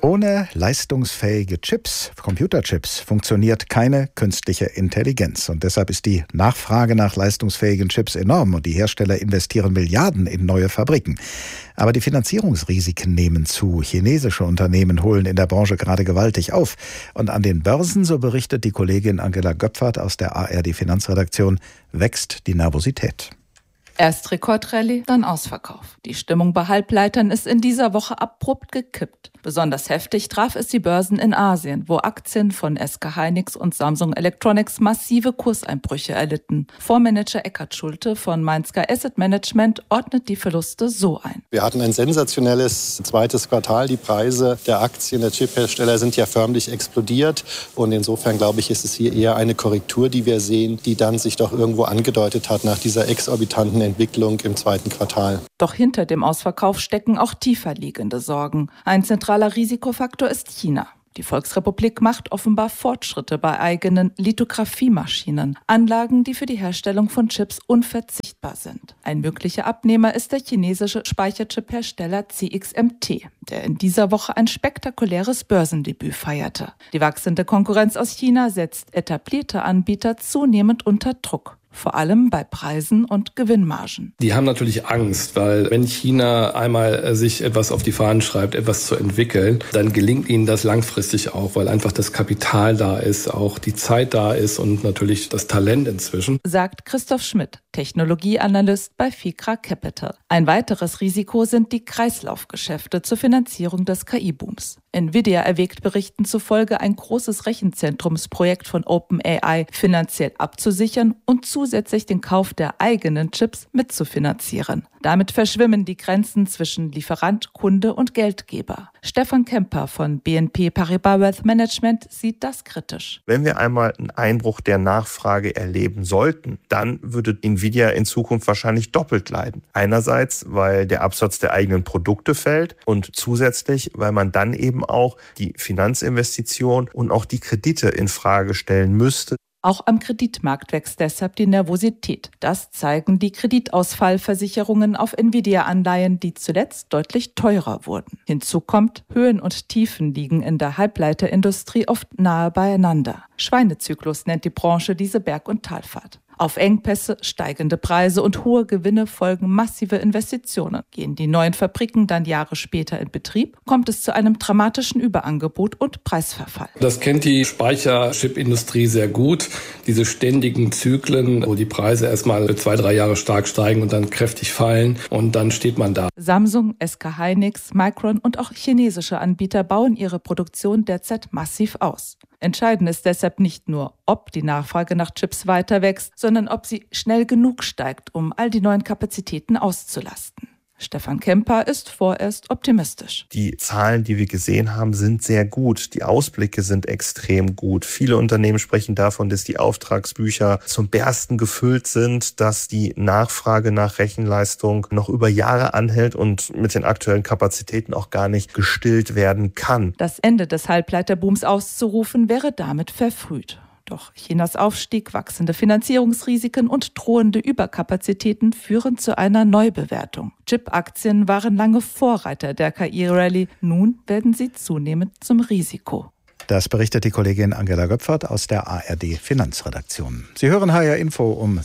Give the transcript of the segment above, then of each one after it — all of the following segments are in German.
Ohne leistungsfähige Chips, Computerchips, funktioniert keine künstliche Intelligenz. Und deshalb ist die Nachfrage nach leistungsfähigen Chips enorm und die Hersteller investieren Milliarden in neue Fabriken. Aber die Finanzierungsrisiken nehmen zu. Chinesische Unternehmen holen in der Branche gerade gewaltig auf. Und an den Börsen, so berichtet die Kollegin Angela Göpfert aus der ARD-Finanzredaktion, wächst die Nervosität. Erst Rekordrallye, dann Ausverkauf. Die Stimmung bei Halbleitern ist in dieser Woche abrupt gekippt. Besonders heftig traf es die Börsen in Asien, wo Aktien von SK Hynix und Samsung Electronics massive Kurseinbrüche erlitten. Fondsmanager Eckhard Schulte von Mainsky Asset Management ordnet die Verluste so ein. Wir hatten ein sensationelles zweites Quartal. Die Preise der Aktien der Chiphersteller sind ja förmlich explodiert. Und insofern, glaube ich, ist es hier eher eine Korrektur, die wir sehen, die dann sich doch irgendwo angedeutet hat nach dieser exorbitanten Entwicklung im zweiten Quartal. Doch hinter dem Ausverkauf stecken auch tiefer liegende Sorgen. Ein zentraler Risikofaktor ist China. Die Volksrepublik macht offenbar Fortschritte bei eigenen Lithografiemaschinen, Anlagen, die für die Herstellung von Chips unverzichtbar sind. Ein möglicher Abnehmer ist der chinesische Speicherchip-Hersteller CXMT, der in dieser Woche ein spektakuläres Börsendebüt feierte. Die wachsende Konkurrenz aus China setzt etablierte Anbieter zunehmend unter Druck. Vor allem bei Preisen und Gewinnmargen. Die haben natürlich Angst, weil wenn China einmal sich etwas auf die Fahnen schreibt, etwas zu entwickeln, dann gelingt ihnen das langfristig auch, weil einfach das Kapital da ist, auch die Zeit da ist und natürlich das Talent inzwischen. Sagt Christoph Schmidt, Technologieanalyst bei FICRA Capital. Ein weiteres Risiko sind die Kreislaufgeschäfte zur Finanzierung des KI-Booms. Nvidia erwägt Berichten zufolge, ein großes Rechenzentrumsprojekt von OpenAI finanziell abzusichern und zusätzlich den Kauf der eigenen Chips mitzufinanzieren. Damit verschwimmen die Grenzen zwischen Lieferant, Kunde und Geldgeber. Stefan Kemper von BNP Paribas Wealth Management sieht das kritisch. Wenn wir einmal einen Einbruch der Nachfrage erleben sollten, dann würde Nvidia in Zukunft wahrscheinlich doppelt leiden. Einerseits, weil der Absatz der eigenen Produkte fällt und zusätzlich, weil man dann eben auch die Finanzinvestition und auch die Kredite in Frage stellen müsste. Auch am Kreditmarkt wächst deshalb die Nervosität. Das zeigen die Kreditausfallversicherungen auf Nvidia-Anleihen, die zuletzt deutlich teurer wurden. Hinzu kommt, Höhen und Tiefen liegen in der Halbleiterindustrie oft nahe beieinander. Schweinezyklus nennt die Branche diese Berg- und Talfahrt. Auf Engpässe, steigende Preise und hohe Gewinne folgen massive Investitionen. Gehen die neuen Fabriken dann Jahre später in Betrieb, kommt es zu einem dramatischen Überangebot und Preisverfall. Das kennt die Speicherchip-Industrie sehr gut. Diese ständigen Zyklen, wo die Preise erstmal 2-3 Jahre stark steigen und dann kräftig fallen und dann steht man da. Samsung, SK Hynix, Micron und auch chinesische Anbieter bauen ihre Produktion derzeit massiv aus. Entscheidend ist deshalb nicht nur, ob die Nachfrage nach Chips weiter wächst, sondern ob sie schnell genug steigt, um all die neuen Kapazitäten auszulasten. Stefan Kemper ist vorerst optimistisch. Die Zahlen, die wir gesehen haben, sind sehr gut. Die Ausblicke sind extrem gut. Viele Unternehmen sprechen davon, dass die Auftragsbücher zum Bersten gefüllt sind, dass die Nachfrage nach Rechenleistung noch über Jahre anhält und mit den aktuellen Kapazitäten auch gar nicht gestillt werden kann. Das Ende des Halbleiterbooms auszurufen, wäre damit verfrüht. Doch Chinas Aufstieg, wachsende Finanzierungsrisiken und drohende Überkapazitäten führen zu einer Neubewertung. Chip-Aktien waren lange Vorreiter der KI-Rallye. Nun werden sie zunehmend zum Risiko. Das berichtet die Kollegin Angela Göpfert aus der ARD Finanzredaktion. Sie hören HR Info um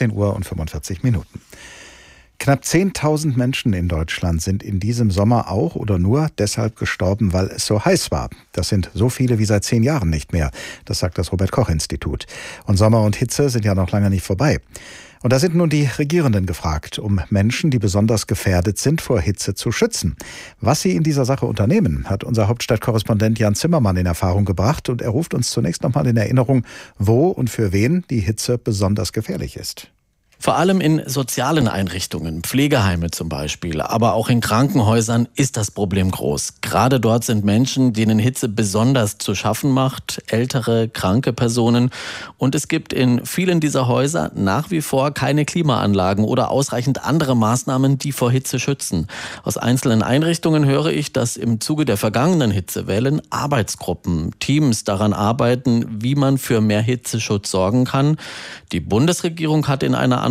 16:45 Uhr. Knapp 10.000 Menschen in Deutschland sind in diesem Sommer auch oder nur deshalb gestorben, weil es so heiß war. Das sind so viele wie seit 10 Jahren nicht mehr. Das sagt das Robert-Koch-Institut. Und Sommer und Hitze sind ja noch lange nicht vorbei. Und da sind nun die Regierenden gefragt, um Menschen, die besonders gefährdet sind, vor Hitze zu schützen. Was sie in dieser Sache unternehmen, hat unser Hauptstadtkorrespondent Jan Zimmermann in Erfahrung gebracht. Und er ruft uns zunächst nochmal in Erinnerung, wo und für wen die Hitze besonders gefährlich ist. Vor allem in sozialen Einrichtungen, Pflegeheime zum Beispiel, aber auch in Krankenhäusern ist das Problem groß. Gerade dort sind Menschen, denen Hitze besonders zu schaffen macht, ältere, kranke Personen. Und es gibt in vielen dieser Häuser nach wie vor keine Klimaanlagen oder ausreichend andere Maßnahmen, die vor Hitze schützen. Aus einzelnen Einrichtungen höre ich, dass im Zuge der vergangenen Hitzewellen Arbeitsgruppen, Teams daran arbeiten, wie man für mehr Hitzeschutz sorgen kann. Die Bundesregierung hat in einer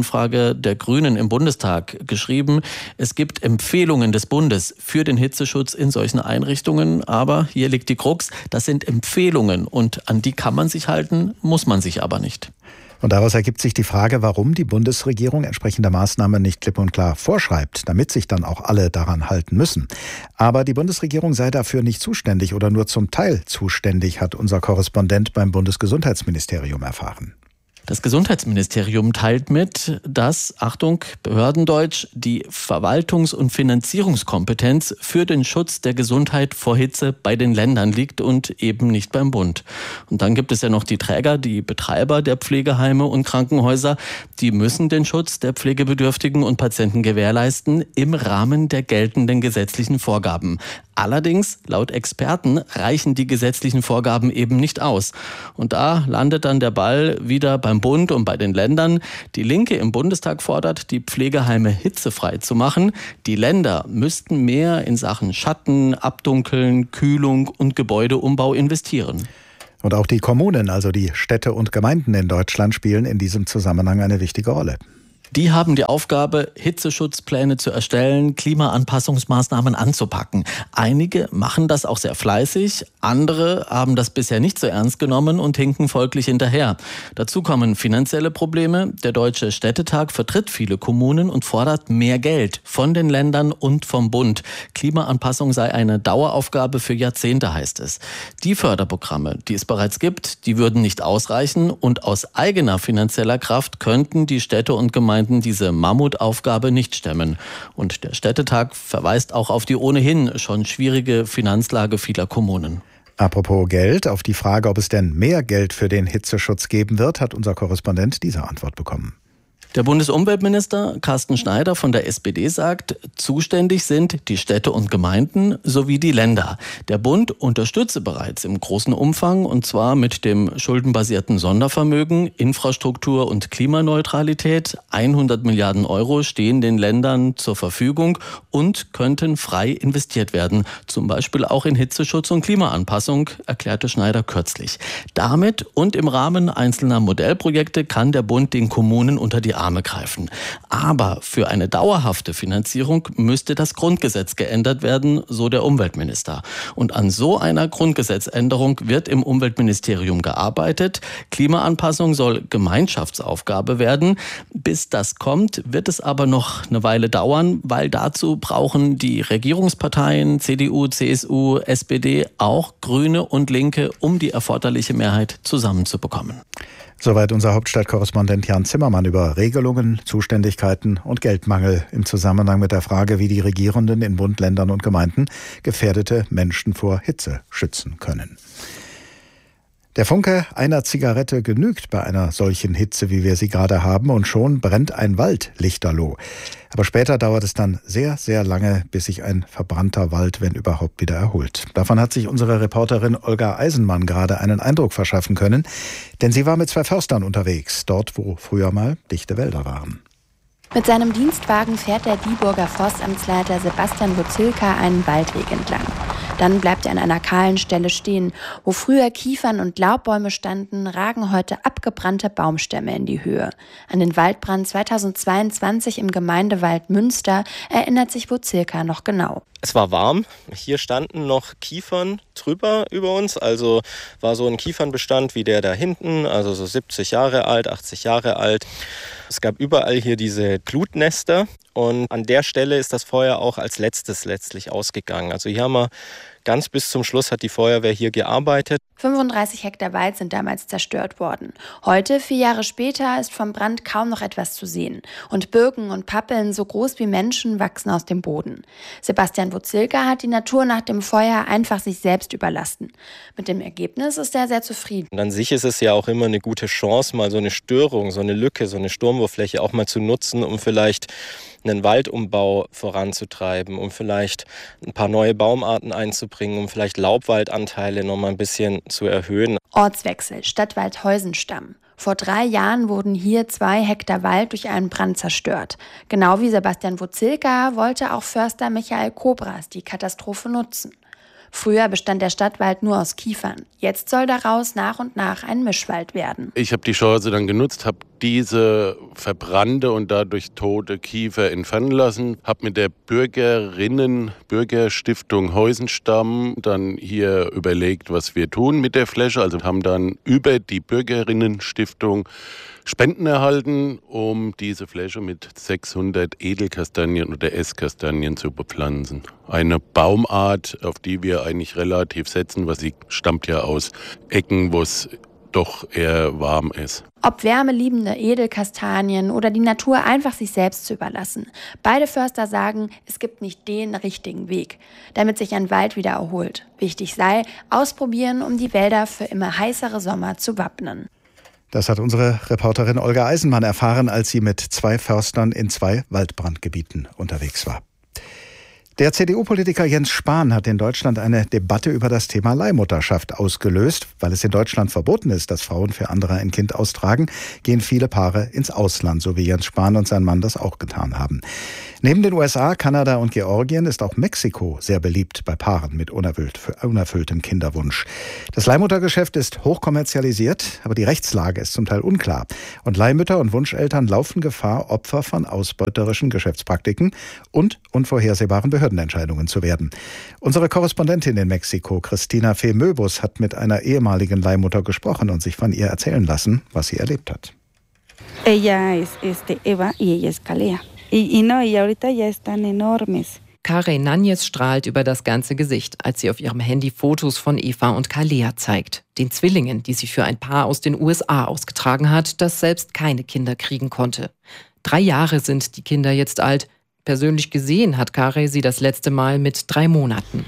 Anfrage der Grünen im Bundestag geschrieben, es gibt Empfehlungen des Bundes für den Hitzeschutz in solchen Einrichtungen, aber hier liegt die Krux, das sind Empfehlungen und an die kann man sich halten, muss man sich aber nicht. Und daraus ergibt sich die Frage, warum die Bundesregierung entsprechende Maßnahmen nicht klipp und klar vorschreibt, damit sich dann auch alle daran halten müssen. Aber die Bundesregierung sei dafür nicht zuständig oder nur zum Teil zuständig, hat unser Korrespondent beim Bundesgesundheitsministerium erfahren. Das Gesundheitsministerium teilt mit, dass, Achtung, Behördendeutsch, die Verwaltungs- und Finanzierungskompetenz für den Schutz der Gesundheit vor Hitze bei den Ländern liegt und eben nicht beim Bund. Und dann gibt es ja noch die Träger, die Betreiber der Pflegeheime und Krankenhäuser. Die müssen den Schutz der Pflegebedürftigen und Patienten gewährleisten im Rahmen der geltenden gesetzlichen Vorgaben. Allerdings, laut Experten, reichen die gesetzlichen Vorgaben eben nicht aus. Und da landet dann der Ball wieder beim Bund und bei den Ländern. Die Linke im Bundestag fordert, die Pflegeheime hitzefrei zu machen. Die Länder müssten mehr in Sachen Schatten, Abdunkeln, Kühlung und Gebäudeumbau investieren. Und auch die Kommunen, also die Städte und Gemeinden in Deutschland, spielen in diesem Zusammenhang eine wichtige Rolle. Die haben die Aufgabe, Hitzeschutzpläne zu erstellen, Klimaanpassungsmaßnahmen anzupacken. Einige machen das auch sehr fleißig, andere haben das bisher nicht so ernst genommen und hinken folglich hinterher. Dazu kommen finanzielle Probleme. Der Deutsche Städtetag vertritt viele Kommunen und fordert mehr Geld von den Ländern und vom Bund. Klimaanpassung sei eine Daueraufgabe für Jahrzehnte, heißt es. Die Förderprogramme, die es bereits gibt, die würden nicht ausreichen und aus eigener finanzieller Kraft könnten die Städte und Gemeinden diese Mammutaufgabe nicht stemmen. Und der Städtetag verweist auch auf die ohnehin schon schwierige Finanzlage vieler Kommunen. Apropos Geld, auf die Frage, ob es denn mehr Geld für den Hitzeschutz geben wird, hat unser Korrespondent diese Antwort bekommen. Der Bundesumweltminister Carsten Schneider von der SPD sagt, zuständig sind die Städte und Gemeinden sowie die Länder. Der Bund unterstütze bereits im großen Umfang und zwar mit dem schuldenbasierten Sondervermögen, Infrastruktur und Klimaneutralität. 100 Milliarden Euro stehen den Ländern zur Verfügung und könnten frei investiert werden. Zum Beispiel auch in Hitzeschutz und Klimaanpassung, erklärte Schneider kürzlich. Damit und im Rahmen einzelner Modellprojekte kann der Bund den Kommunen unter die Arme greifen. Aber für eine dauerhafte Finanzierung müsste das Grundgesetz geändert werden, so der Umweltminister. Und an so einer Grundgesetzänderung wird im Umweltministerium gearbeitet. Klimaanpassung soll Gemeinschaftsaufgabe werden. Bis das kommt, wird es aber noch eine Weile dauern, weil dazu brauchen die Regierungsparteien CDU, CSU, SPD, auch Grüne und Linke, um die erforderliche Mehrheit zusammenzubekommen. Soweit unser Hauptstadtkorrespondent Jan Zimmermann über Regelungen, Zuständigkeiten und Geldmangel im Zusammenhang mit der Frage, wie die Regierenden in Bund, Ländern und Gemeinden gefährdete Menschen vor Hitze schützen können. Der Funke einer Zigarette genügt bei einer solchen Hitze, wie wir sie gerade haben, und schon brennt ein Wald lichterloh. Aber später dauert es dann sehr, sehr lange, bis sich ein verbrannter Wald, wenn überhaupt, wieder erholt. Davon hat sich unsere Reporterin Olga Eisenmann gerade einen Eindruck verschaffen können, denn sie war mit 2 Förstern unterwegs, dort, wo früher mal dichte Wälder waren. Mit seinem Dienstwagen fährt der Dieburger Forstamtsleiter Sebastian Wozilka einen Waldweg entlang. Dann bleibt er an einer kahlen Stelle stehen. Wo früher Kiefern und Laubbäume standen, ragen heute abgebrannte Baumstämme in die Höhe. An den Waldbrand 2022 im Gemeindewald Münster erinnert sich Wozilka noch genau. Es war warm. Hier standen noch Kiefern drüber über uns. Also war so ein Kiefernbestand wie der da hinten, also so 70 Jahre alt, 80 Jahre alt. Es gab überall hier diese Glutnester und an der Stelle ist das Feuer auch als letztes letztlich ausgegangen. Also hier haben wir ganz bis zum Schluss hat die Feuerwehr hier gearbeitet. 35 Hektar Wald sind damals zerstört worden. Heute, 4 Jahre später, ist vom Brand kaum noch etwas zu sehen. Und Birken und Pappeln, so groß wie Menschen, wachsen aus dem Boden. Sebastian Wozilka hat die Natur nach dem Feuer einfach sich selbst überlassen. Mit dem Ergebnis ist er sehr zufrieden. Und an sich ist es ja auch immer eine gute Chance, mal so eine Störung, so eine Lücke, so eine Sturmwurffläche auch mal zu nutzen, um vielleicht einen Waldumbau voranzutreiben, um vielleicht ein paar neue Baumarten einzubringen, um vielleicht Laubwaldanteile noch mal ein bisschen zu erhöhen. Ortswechsel, Stadtwald Heusenstamm. Vor 3 Jahren wurden hier 2 Hektar Wald durch einen Brand zerstört. Genau wie Sebastian Wozilka wollte auch Förster Michael Kobras die Katastrophe nutzen. Früher bestand der Stadtwald nur aus Kiefern. Jetzt soll daraus nach und nach ein Mischwald werden. Ich habe die Chance dann genutzt, habe diese verbrannte und dadurch tote Kiefer entfernen lassen. Habe mit der Bürgerstiftung Heusenstamm dann hier überlegt, was wir tun mit der Fläche. Also haben dann über die Bürgerinnenstiftung Spenden erhalten, um diese Fläche mit 600 Edelkastanien oder Esskastanien zu bepflanzen. Eine Baumart, auf die wir eigentlich relativ setzen, weil sie stammt ja aus Ecken, wo es doch eher warm ist. Ob wärmeliebende Edelkastanien oder die Natur einfach sich selbst zu überlassen. Beide Förster sagen, es gibt nicht den richtigen Weg, damit sich ein Wald wieder erholt. Wichtig sei, ausprobieren, um die Wälder für immer heißere Sommer zu wappnen. Das hat unsere Reporterin Olga Eisenmann erfahren, als sie mit 2 Förstern in 2 Waldbrandgebieten unterwegs war. Der CDU-Politiker Jens Spahn hat in Deutschland eine Debatte über das Thema Leihmutterschaft ausgelöst. Weil es in Deutschland verboten ist, dass Frauen für andere ein Kind austragen, gehen viele Paare ins Ausland, so wie Jens Spahn und sein Mann das auch getan haben. Neben den USA, Kanada und Georgien ist auch Mexiko sehr beliebt bei Paaren mit unerfülltem Kinderwunsch. Das Leihmuttergeschäft ist hochkommerzialisiert, aber die Rechtslage ist zum Teil unklar. Und Leihmütter und Wunscheltern laufen Gefahr, Opfer von ausbeuterischen Geschäftspraktiken und unvorhersehbaren Behördenentscheidungen zu werden. Unsere Korrespondentin in Mexiko, Christina Fee-Möbus, hat mit einer ehemaligen Leihmutter gesprochen und sich von ihr erzählen lassen, was sie erlebt hat. Ella es Eva y ella es Kalea. Y ahorita ya están enormes. Kare Nanjes strahlt über das ganze Gesicht, als sie auf ihrem Handy Fotos von Eva und Kalea zeigt, den Zwillingen, die sie für ein Paar aus den USA ausgetragen hat, das selbst keine Kinder kriegen konnte. 3 Jahre sind die Kinder jetzt alt. Persönlich gesehen hat Kare sie das letzte Mal mit 3 Monaten.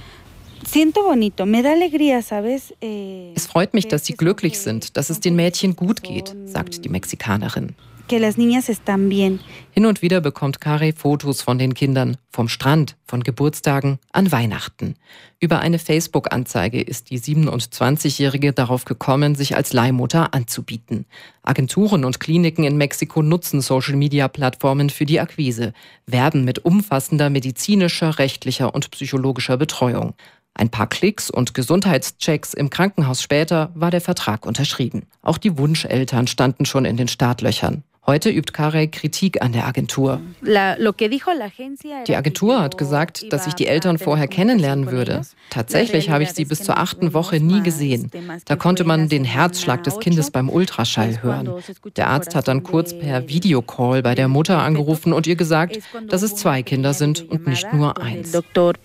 Es freut mich, dass sie glücklich sind, dass es den Mädchen gut geht, sagt die Mexikanerin. Hin und wieder bekommt Kare Fotos von den Kindern, vom Strand, von Geburtstagen, an Weihnachten. Über eine Facebook-Anzeige ist die 27-Jährige darauf gekommen, sich als Leihmutter anzubieten. Agenturen und Kliniken in Mexiko nutzen Social-Media-Plattformen für die Akquise, werben mit umfassender medizinischer, rechtlicher und psychologischer Betreuung. Ein paar Klicks und Gesundheitschecks im Krankenhaus später war der Vertrag unterschrieben. Auch die Wunscheltern standen schon in den Startlöchern. Heute übt Kare Kritik an der Agentur. Die Agentur hat gesagt, dass ich die Eltern vorher kennenlernen würde. Tatsächlich habe ich sie bis zur 8. Woche nie gesehen. Da konnte man den Herzschlag des Kindes beim Ultraschall hören. Der Arzt hat dann kurz per Videocall bei der Mutter angerufen und ihr gesagt, dass es 2 Kinder sind und nicht nur 1.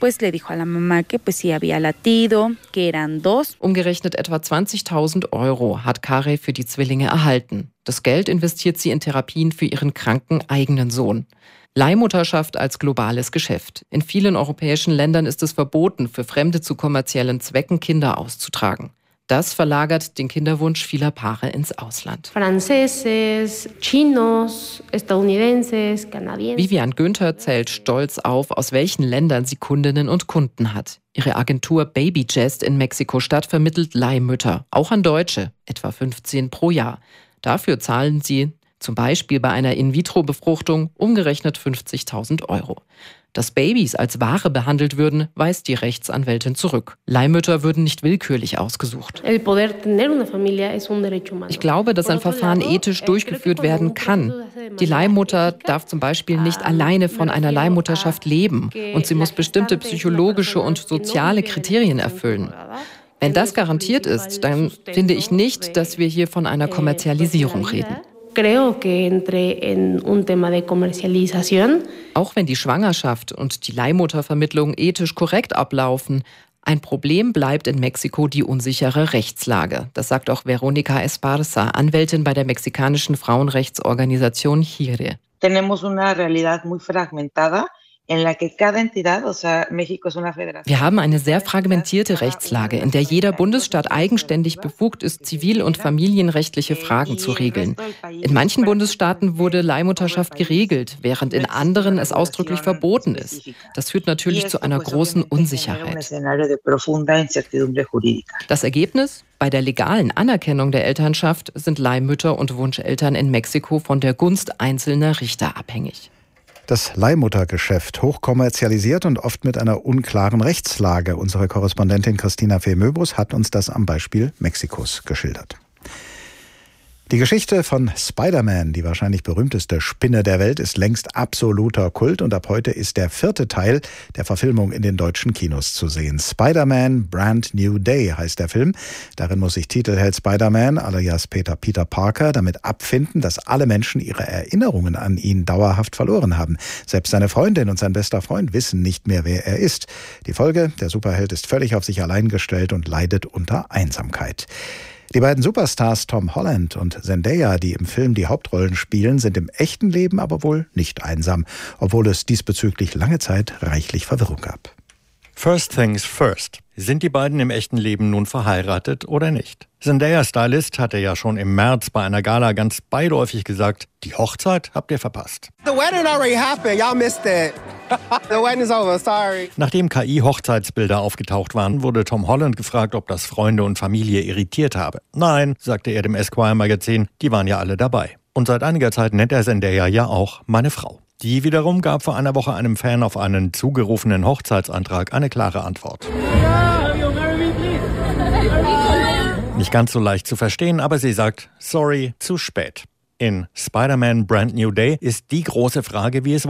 Umgerechnet etwa 20.000 € hat Kare für die Zwillinge erhalten. Das Geld investiert sie in Therapien für ihren kranken eigenen Sohn. Leihmutterschaft als globales Geschäft. In vielen europäischen Ländern ist es verboten, für Fremde zu kommerziellen Zwecken Kinder auszutragen. Das verlagert den Kinderwunsch vieler Paare ins Ausland. Franceses, Chinos, Estadounidenses, Canadienses. Vivian Günther zählt stolz auf, aus welchen Ländern sie Kundinnen und Kunden hat. Ihre Agentur Babyjest in Mexiko-Stadt vermittelt Leihmütter, auch an Deutsche, etwa 15 pro Jahr. Dafür zahlen sie zum Beispiel bei einer In-vitro-Befruchtung umgerechnet 50.000 €. Dass Babys als Ware behandelt würden, weist die Rechtsanwältin zurück. Leihmütter würden nicht willkürlich ausgesucht. Ich glaube, dass ein Verfahren ethisch durchgeführt werden kann. Die Leihmutter darf zum Beispiel nicht alleine von einer Leihmutterschaft leben und sie muss bestimmte psychologische und soziale Kriterien erfüllen. Wenn das garantiert ist, dann finde ich nicht, dass wir hier von einer Kommerzialisierung reden. Auch wenn die Schwangerschaft und die Leihmuttervermittlung ethisch korrekt ablaufen, ein Problem bleibt in Mexiko die unsichere Rechtslage. Das sagt auch Veronica Esparza, Anwältin bei der mexikanischen Frauenrechtsorganisation HIRE. Tenemos una realidad muy fragmentada. Wir haben eine sehr fragmentierte Rechtslage, in der jeder Bundesstaat eigenständig befugt ist, zivil- und familienrechtliche Fragen zu regeln. In manchen Bundesstaaten wurde Leihmutterschaft geregelt, während in anderen es ausdrücklich verboten ist. Das führt natürlich zu einer großen Unsicherheit. Das Ergebnis? Bei der legalen Anerkennung der Elternschaft sind Leihmütter und Wunscheltern in Mexiko von der Gunst einzelner Richter abhängig. Das Leihmuttergeschäft, hochkommerzialisiert und oft mit einer unklaren Rechtslage. Unsere Korrespondentin Christina Fee-Möbus hat uns das am Beispiel Mexikos geschildert. Die Geschichte von Spider-Man, die wahrscheinlich berühmteste Spinne der Welt, ist längst absoluter Kult und ab heute ist der 4. Teil der Verfilmung in den deutschen Kinos zu sehen. Spider-Man Brand New Day heißt der Film. Darin muss sich Titelheld Spider-Man, alias Peter Parker, damit abfinden, dass alle Menschen ihre Erinnerungen an ihn dauerhaft verloren haben. Selbst seine Freundin und sein bester Freund wissen nicht mehr, wer er ist. Die Folge, der Superheld ist völlig auf sich allein gestellt und leidet unter Einsamkeit. Die beiden Superstars Tom Holland und Zendaya, die im Film die Hauptrollen spielen, sind im echten Leben aber wohl nicht einsam, obwohl es diesbezüglich lange Zeit reichlich Verwirrung gab. First things first. Sind die beiden im echten Leben nun verheiratet oder nicht? Zendayas Stylist hatte ja schon im März bei einer Gala ganz beiläufig gesagt, die Hochzeit habt ihr verpasst. The wedding already happened. Y'all missed it. The wedding is over. Sorry. Nachdem KI-Hochzeitsbilder aufgetaucht waren, wurde Tom Holland gefragt, ob das Freunde und Familie irritiert habe. Nein, sagte er dem Esquire-Magazin, die waren ja alle dabei. Und seit einiger Zeit nennt er Zendaya ja auch meine Frau. Die wiederum gab vor einer Woche einem Fan auf einen zugerufenen Hochzeitsantrag eine klare Antwort. Nicht ganz so leicht zu verstehen, aber sie sagt, sorry, zu spät. In Spider-Man Brand New Day ist die große Frage, wie es